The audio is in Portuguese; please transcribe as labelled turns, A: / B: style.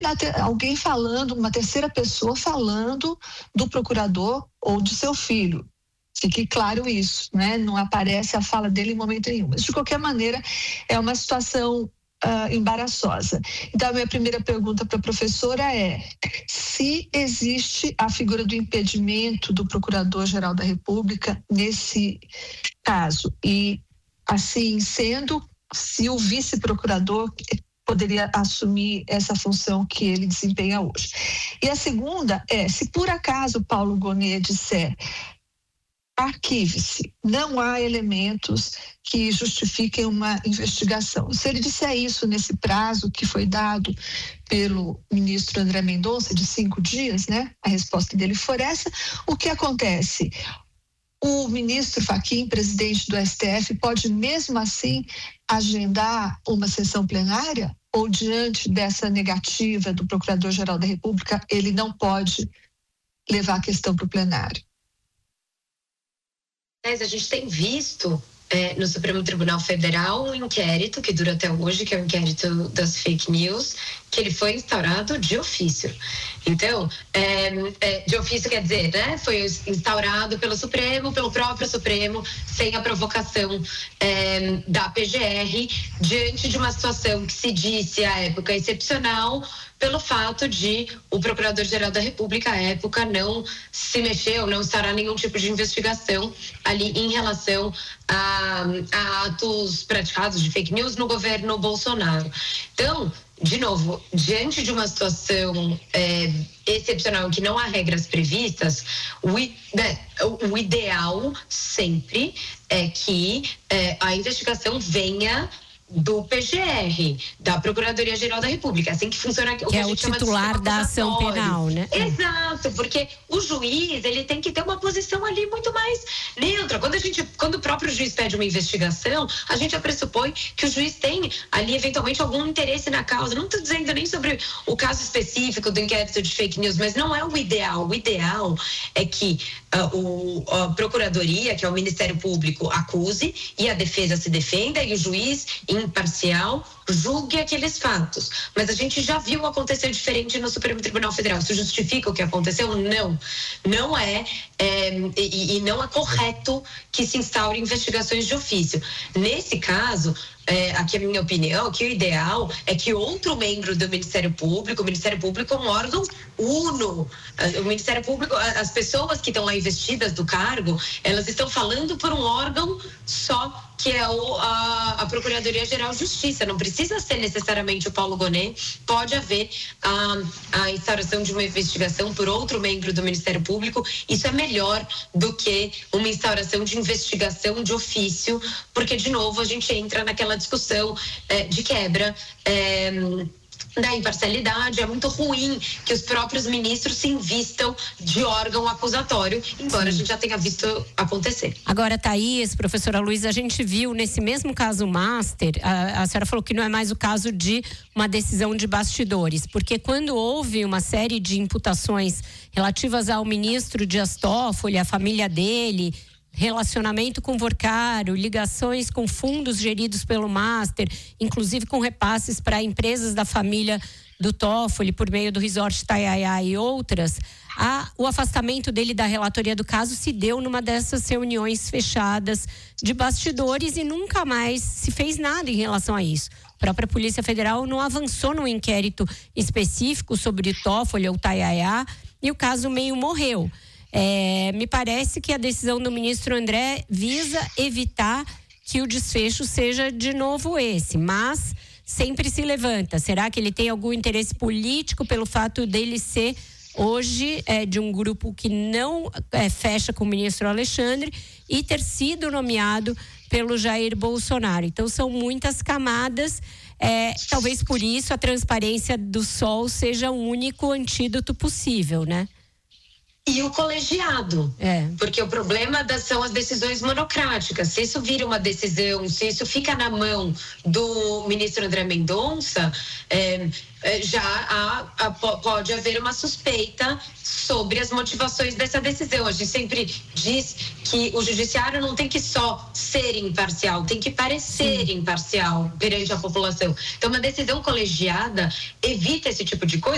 A: alguém falando, uma terceira pessoa falando do procurador ou de seu filho. Fique claro isso, né? Não aparece a fala dele em momento nenhum. Mas, de qualquer maneira, é uma situação embaraçosa. Então, a minha primeira pergunta para a professora é: se existe a figura do impedimento do Procurador-Geral da República nesse caso, e, assim sendo, se o vice-procurador poderia assumir essa função que ele desempenha hoje. E a segunda é: se por acaso Paulo Gonet disser arquive-se, não há elementos que justifiquem uma investigação. Se ele disser isso nesse prazo que foi dado pelo ministro André Mendonça, de 5 dias, né? A resposta dele for essa, o que acontece? O ministro Fachin, presidente do STF, pode mesmo assim agendar uma sessão plenária? Ou diante dessa negativa do Procurador-Geral da República, ele não pode levar a questão para o plenário?
B: Mas a gente tem visto no Supremo Tribunal Federal um inquérito que dura até hoje, que é o inquérito das fake news, que ele foi instaurado de ofício. Então, de ofício quer dizer, né? Foi instaurado pelo Supremo, pelo próprio Supremo, sem a provocação da PGR, diante de uma situação que se disse à época excepcional, pelo fato de o Procurador-Geral da República, à época, não se mexeu, não instaurar nenhum tipo de investigação ali em relação a atos praticados de fake news no governo Bolsonaro. Então, de novo, diante de uma situação excepcional em que não há regras previstas, o ideal sempre é que a investigação venha do PGR, da Procuradoria-Geral da República, assim que funciona.
C: Que é o titular da ação penal, né?
B: Exato, porque o juiz, ele tem que ter uma posição ali muito mais neutra. Quando o próprio juiz pede uma investigação, a gente já pressupõe que o juiz tem ali, eventualmente, algum interesse na causa. Não estou dizendo nem sobre o caso específico do inquérito de fake news, mas não é o ideal. O ideal é que a Procuradoria, que é o Ministério Público, acuse e a defesa se defenda e o juiz imparcial julgue aqueles fatos. Mas a gente já viu acontecer diferente no Supremo Tribunal Federal. Isso justifica o que aconteceu? Não. Não é, e não é correto que se instaure investigações de ofício. Nesse caso, aqui a minha opinião, que o ideal é que outro membro do Ministério Público, o Ministério Público é um órgão uno. O Ministério Público, as pessoas que estão lá investidas do cargo, elas estão falando por um órgão só, que é a Procuradoria-Geral de Justiça. Não precisa ser necessariamente o Paulo Gonet, pode haver a instauração de uma investigação por outro membro do Ministério Público. Isso é melhor do que uma instauração de investigação de ofício, porque, de novo, a gente entra naquela discussão de quebra da imparcialidade. É muito ruim que os próprios ministros se invistam de órgão acusatório, embora a gente já tenha visto acontecer.
C: Agora, Thaís, professora Luísa, a gente viu nesse mesmo caso Master, a senhora falou que não é mais o caso de uma decisão de bastidores, porque quando houve uma série de imputações relativas ao ministro Dias Toffoli, a família dele, relacionamento com Vorcaro, ligações com fundos geridos pelo Master, inclusive com repasses para empresas da família do Toffoli por meio do Resort Itaiaia e outras, o afastamento dele da relatoria do caso se deu numa dessas reuniões fechadas de bastidores e nunca mais se fez nada em relação a isso. A própria Polícia Federal não avançou num inquérito específico sobre o Toffoli ou Itaiaia e o caso meio morreu. Me parece que a decisão do ministro André visa evitar que o desfecho seja de novo esse, mas sempre se levanta. Será que ele tem algum interesse político pelo fato dele ser hoje de um grupo que não fecha com o ministro Alexandre e ter sido nomeado pelo Jair Bolsonaro? Então são muitas camadas, talvez por isso a transparência do Sol seja o único antídoto possível, né?
B: E o colegiado, porque o problema são as decisões monocráticas. Se isso vira uma decisão, se isso fica na mão do ministro André Mendonça, pode haver uma suspeita sobre as motivações dessa decisão. A gente sempre diz que o judiciário não tem que só ser imparcial, tem que parecer imparcial perante a população. Então, uma decisão colegiada evita esse tipo de coisa.